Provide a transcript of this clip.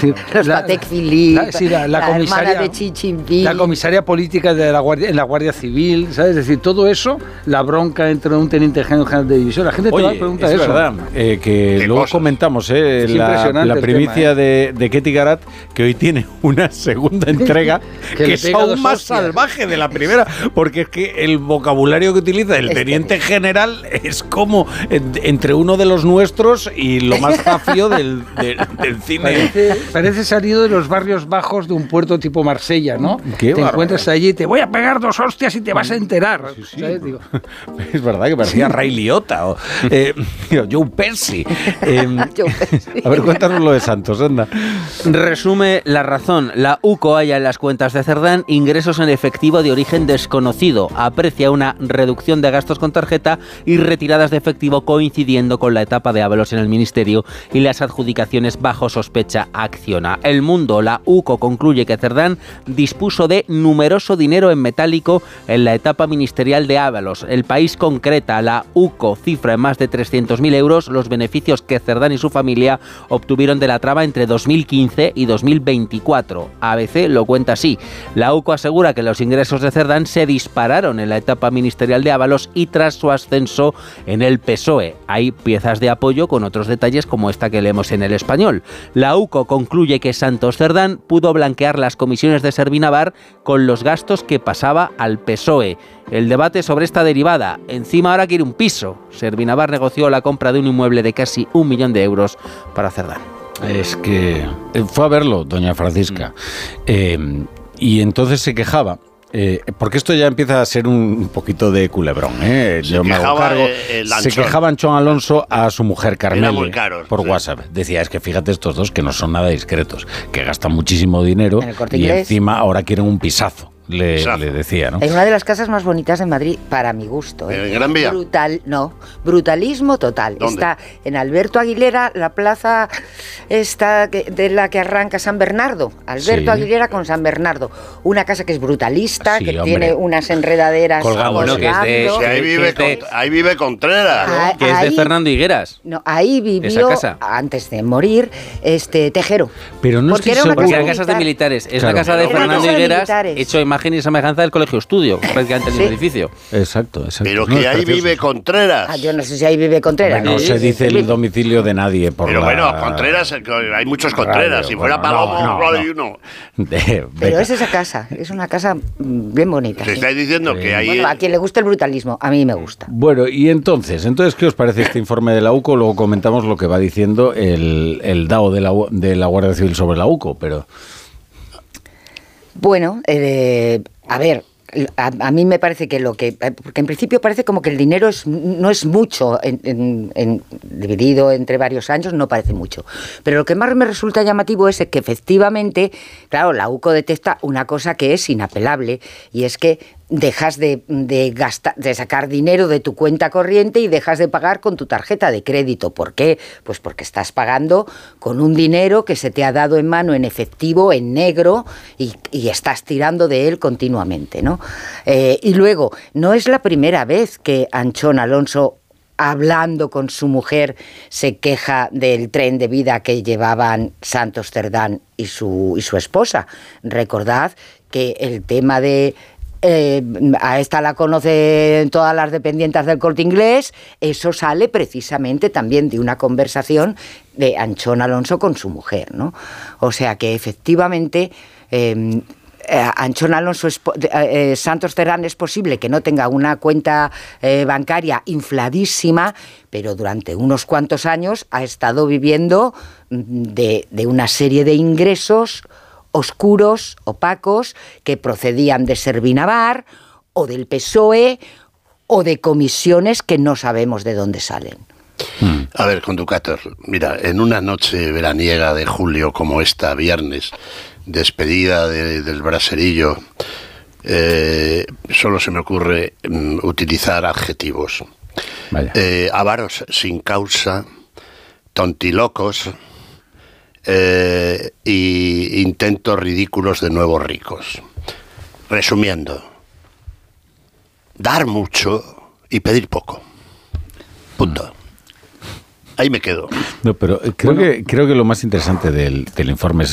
decir, los Patek Philippe, la hermana de Chichimpí, la comisaria política de en la Guardia Civil, ¿sabes? Es decir, todo eso, la bronca entre un teniente general de división, la gente te va a preguntar eso. Es verdad, que luego comentamos la primicia de Ketty Garat, que hoy tiene una segunda entrega que es aún más salvaje de la primera, porque es que el vocabulario que utiliza el teniente general es como entre uno de los nuestros y lo más zafio del cine. Parece salido de los barrios bajos de un puerto tipo Marsella, ¿no? Te encuentras allí, te voy a pegar 2 hostias y te vas a enterar. Sí. Digo. Es verdad que parecía Ray Liotta o Joe Pesci. A ver, cuéntanos lo de Santos, anda. Resume La Razón. La UCO halla en las cuentas de Cerdán ingresos en efectivo de origen desconocido. Aprecia una reducción de gastos con tarjeta y retiradas de efectivo coincidiendo con la etapa de Ábalos en el Ministerio y las adjudicaciones bajo sospecha Acciona. El Mundo, la UCO concluye que Cerdán dispuso de numeroso dinero en metálico en la etapa ministerial de Ábalos. El País concreta, la UCO cifra en más de 300.000 euros los beneficios que Cerdán y su familia obtuvieron de la trama entre 2015 y 2024. ABC lo cuenta así. La UCO asegura que los ingresos de Cerdán se dispararon en la etapa ministerial de Ábalos y tras su ascenso en el PSOE. Hay piezas de apoyo con otros detalles como esta que leemos en El Español. La UCO concluye que Santos Cerdán pudo blanquear las comisiones de Servinavar con los gastos que pasaba al PSOE. El debate sobre esta derivada. Encima ahora quiere un piso. Servinavar negoció la compra de un inmueble de casi 1 millón de euros para Cerdán. Es que fue a verlo, doña Francisca, y entonces se quejaba. Porque esto ya empieza a ser un poquito de culebrón, Yo me hago cargo. Se quejaba Anchón Alonso a su mujer Carmele por WhatsApp. Decía, es que fíjate estos dos que no son nada discretos, que gastan muchísimo dinero y encima ahora quieren un pisazo. Le decía, ¿no? Es una de las casas más bonitas de Madrid, para mi gusto. ¿En Gran Vía? Brutalismo total. ¿Dónde? Está en Alberto Aguilera, la plaza esta de la que arranca San Bernardo. Alberto Aguilera con San Bernardo. Una casa que es brutalista, que tiene unas enredaderas colgando. Que ahí vive Contreras, ¿no? Que es de Fernando Higueras. No, ahí vivió, antes de morir, Tejero. Pero no porque estoy seguro. Porque eran casas de militares. Es la casa de Fernando Higueras, hecho imagen y semejanza del Colegio Estudio, prácticamente el mismo edificio. Exacto. Pero que ahí vive Contreras. Yo no sé si ahí vive Contreras. No se dice el domicilio de nadie. Pero bueno, Contreras, hay muchos Contreras. Si fuera Palomo, solo hay uno. Pero es esa casa, es una casa bien bonita. Te estáis diciendo que ahí... Bueno, a quien le gusta el brutalismo, a mí me gusta. Bueno, y entonces, ¿qué os parece este informe de la UCO? Luego comentamos lo que va diciendo el DAO de la Guardia Civil sobre la UCO, pero... Bueno, a ver, a mí me parece que porque en principio parece como que el dinero no es mucho, dividido entre varios años no parece mucho, pero lo que más me resulta llamativo es que efectivamente, claro, la UCO detecta una cosa que es inapelable, y es que dejas de sacar dinero de tu cuenta corriente y dejas de pagar con tu tarjeta de crédito. ¿Por qué? Pues porque estás pagando con un dinero que se te ha dado en mano en efectivo, en negro, y estás tirando de él continuamente, ¿no? Y luego, no es la primera vez que Anchón Alonso, hablando con su mujer, se queja del tren de vida que llevaban Santos Cerdán y su esposa. Recordad que el tema de... a esta la conocen todas las dependientes del Corte Inglés. Eso sale precisamente también de una conversación de Anchón Alonso con su mujer, ¿no? O sea que efectivamente Anchón Alonso, Santos Cerdán, es posible que no tenga una cuenta bancaria infladísima, pero durante unos cuantos años ha estado viviendo de una serie de ingresos oscuros, opacos, que procedían de Servinavar o del PSOE o de comisiones que no sabemos de dónde salen. A ver, Conducator, mira, en una noche veraniega de julio como esta, viernes, despedida del braserillo, solo se me ocurre utilizar adjetivos. Avaros sin causa, tontilocos, y intentos ridículos de nuevos ricos. Resumiendo, dar mucho y pedir poco. Punto. Ahí me quedo. No, pero creo que lo más interesante del informe es